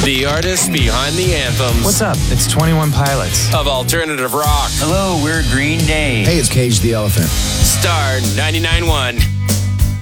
The artists behind the anthems. What's up? It's 21 Pilots. Of alternative rock. Hello, we're Green Day. Hey, it's Cage the Elephant. Star 99.1.